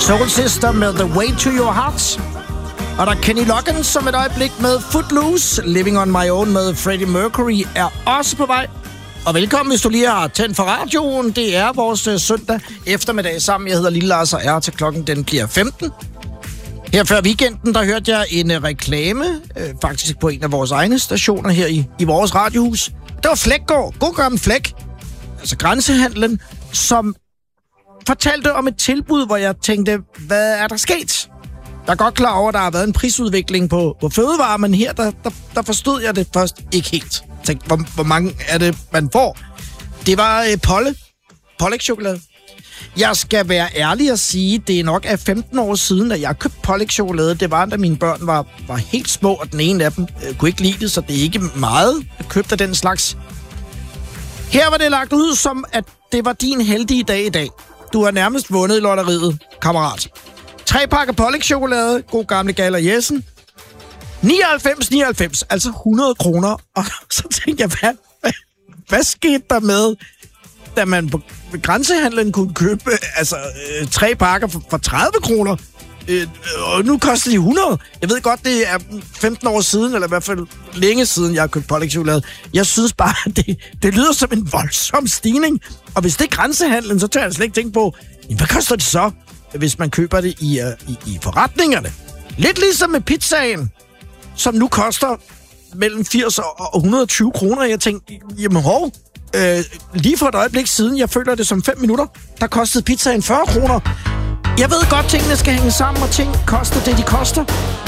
Soul Sister med The Way to Your Heart. Og der er Kenny Loggins som et øjeblik med Footloose. Living on My Own med Freddie Mercury er også på vej. Og velkommen, hvis du lige har tændt for radioen. Det er vores søndag eftermiddag sammen. Jeg hedder Lille Lars og er til klokken den bliver 15. Her før weekenden, der hørte jeg en reklame, faktisk på en af vores egne stationer her i vores radiohus. Det var Flækgaard, god gammel Flæk, altså grænsehandlen, som fortalte om et tilbud, hvor jeg tænkte, hvad er der sket? Jeg er godt klar over, at der har været en prisudvikling på fødevarer, men her, der forstod jeg det først ikke helt. Jeg tænkte, hvor mange er det, man får? Det var pålægschokolade. Jeg skal være ærlig og sige, det er nok af 15 år siden, at jeg købte pålægschokolade. Det var, da mine børn var helt små, og den ene af dem kunne ikke lide det, så det er ikke meget at købe af den slags. Her var det lagt ud som, at det var din heldige dag i dag. Du har nærmest vundet i lotteriet, kammerat. 3 pakker pålægschokolade, god gamle Galler Jessen. 99,99, altså 100 kroner. Og så tænkte jeg, hvad skete der med, da man på grænsehandlen kunne købe 3 pakker for 30 kroner? Og nu koster de 100. Jeg ved godt, det er 15 år siden, eller i hvert fald længe siden, jeg har købt pålægschokolade. Jeg synes bare, det lyder som en voldsom stigning. Og hvis det er grænsehandlen, så tør jeg slet ikke tænke på, hvad koster det så, hvis man køber det i forretningerne? Lidt ligesom med pizzaen, som nu koster mellem 80 og 120 kroner. Jeg tænkte, jamen lige for et øjeblik siden, jeg føler det som 5 minutter, der kostede pizzaen 40 kroner. Jeg ved godt, tingene skal hænge sammen, og ting koster det, de koster.